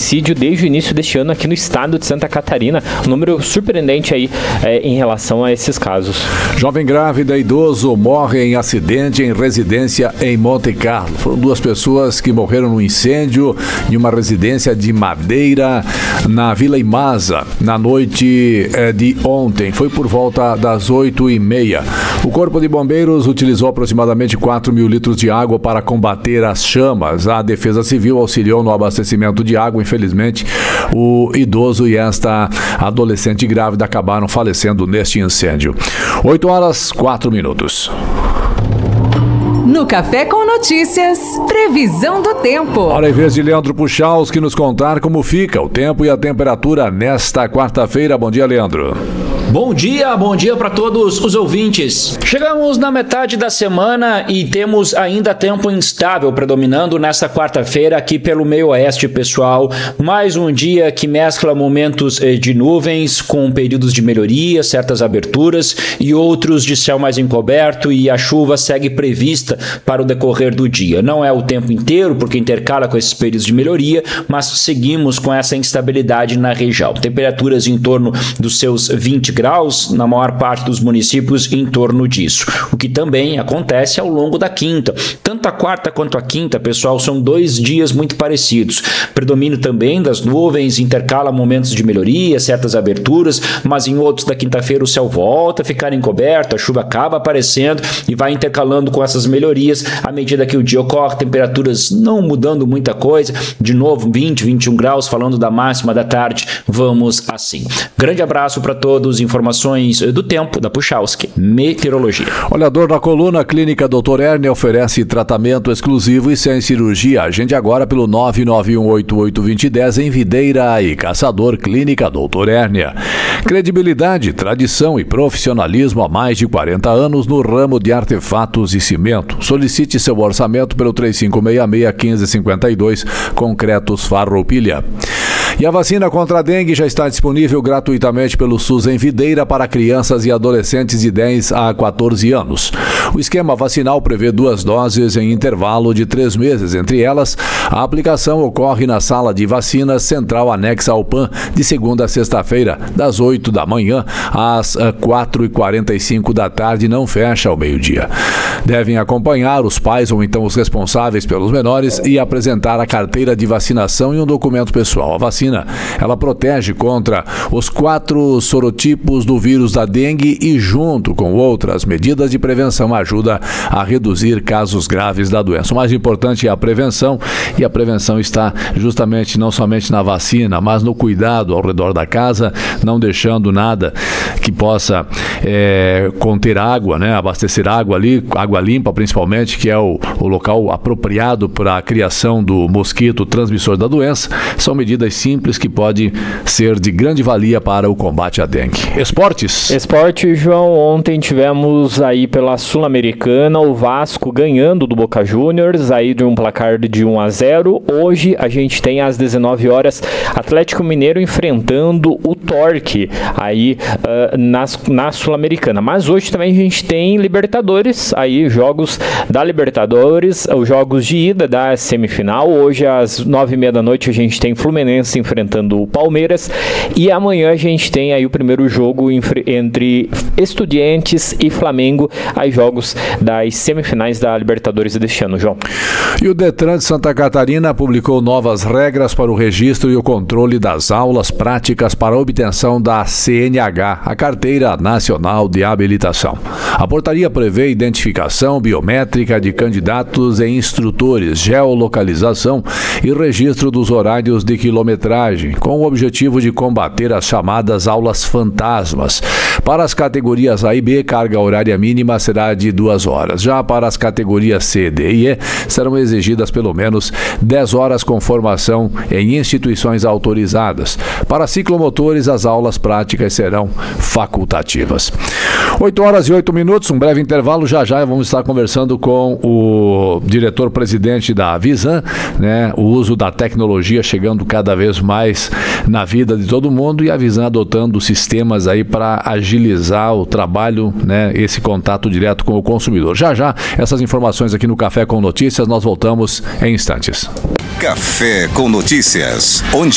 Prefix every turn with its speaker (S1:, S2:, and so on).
S1: homicídio desde o início deste ano aqui no estado de Santa Catarina. Um número surpreendente aí em relação a esses casos.
S2: Jovem grávida e idoso morre em acidente em residência em Monte Carlo. Foram 2 pessoas que morreram no incêndio em uma residência de Madeira, na Vila Imasa, na noite de ontem. Foi por volta das 8h30. O Corpo de Bombeiros utilizou aproximadamente 4 mil litros de água para combater as chamas. A Defesa Civil auxiliou no abastecimento de água. Infelizmente, o idoso e esta adolescente grávida acabaram falecendo neste incêndio. 8h04.
S3: No Café com Notícias, previsão do tempo.
S2: Hora em vez de Leandro Puchalski nos contar como fica o tempo e a temperatura nesta quarta-feira. Bom dia, Leandro.
S4: Bom dia para todos os ouvintes. Chegamos na metade da semana e temos ainda tempo instável predominando nesta quarta-feira aqui pelo meio oeste, pessoal. Mais um dia que mescla momentos de nuvens com períodos de melhoria, certas aberturas e outros de céu mais encoberto, e a chuva segue prevista para o decorrer do dia. Não é o tempo inteiro, porque intercala com esses períodos de melhoria, mas seguimos com essa instabilidade na região. Temperaturas em torno dos seus 20 graus, na maior parte dos municípios em torno disso. O que também acontece ao longo da quinta. Tanto a quarta quanto a quinta, pessoal, são 2 dias muito parecidos. Predomínio também das nuvens, intercala momentos de melhoria, certas aberturas, mas em outros da quinta-feira o céu volta a ficar encoberto, a chuva acaba aparecendo e vai intercalando com essas melhorias à medida que o dia ocorre. Temperaturas não mudando muita coisa, de novo 20, 21 graus, falando da máxima da tarde, vamos assim. Grande abraço para todos. Informações do tempo da Puchalski Meteorologia.
S2: Olha, dor na coluna, Clínica Dr. Hérnia oferece tratamento exclusivo e sem cirurgia. Agende agora pelo 991882010 em Videira e Caçador. Clínica Dr. Hérnia. Credibilidade, tradição e profissionalismo há mais de 40 anos no ramo de artefatos e cimento. Solicite seu orçamento pelo 3566-1552, Concretos Farroupilha. E a vacina contra a dengue já está disponível gratuitamente pelo SUS em Videira para crianças e adolescentes de 10 a 14 anos. O esquema vacinal prevê 2 doses em intervalo de 3 meses. Entre elas, a aplicação ocorre na sala de vacinas central anexa ao PAN de segunda a sexta-feira, das 8 da manhã às 4h45 da tarde, não fecha ao meio-dia. Devem acompanhar os pais ou então os responsáveis pelos menores e apresentar a carteira de vacinação e um documento pessoal. A vacina, ela protege contra os 4 sorotipos do vírus da dengue e, junto com outras medidas de prevenção, ajuda a reduzir casos graves da doença. O mais importante é a prevenção, e a prevenção está justamente não somente na vacina, mas no cuidado ao redor da casa, não deixando nada que possa conter água, né? Abastecer água ali, água limpa principalmente, que é o local apropriado para a criação do mosquito transmissor da doença. São medidas simples que podem ser de grande valia para o combate à dengue. Esportes,
S1: João. Ontem tivemos aí pela Sul-Americana o Vasco ganhando do Boca Juniors, aí de um placar de 1-0. Hoje a gente tem às 19 horas Atlético Mineiro enfrentando o Torque aí na Sul-Americana. Mas hoje também a gente tem Libertadores, aí jogos da Libertadores, os jogos de ida da semifinal. Hoje às 9h30 da noite a gente tem Fluminense enfrentando o Palmeiras, e amanhã a gente tem aí o primeiro jogo entre Estudiantes e Flamengo, aí jogos das semifinais da Libertadores deste ano, João.
S2: E o Detran de Santa Catarina publicou novas regras para o registro e o controle das aulas práticas para a obtenção da CNH, a Carteira Nacional de Habilitação. A portaria prevê identificação biométrica de candidatos e instrutores, geolocalização e registro dos horários de quilometragem, com o objetivo de combater as chamadas aulas fantasmas. Para as categorias A e B, carga horária mínima será de 2 horas. Já para as categorias C, D e E, serão exigidas pelo menos 10 horas com formação em instituições autorizadas. Para ciclomotores, as aulas práticas serão facultativas. 8h08, um breve intervalo. Já vamos estar conversando com o diretor-presidente da Visan, né? O uso da tecnologia chegando cada vez mais na vida de todo mundo, e a Visan adotando sistemas aí para agilizar o trabalho, né? Esse contato direto com o consumidor. Já essas informações aqui no Café com Notícias, nós voltamos em instantes.
S5: Café com Notícias, onde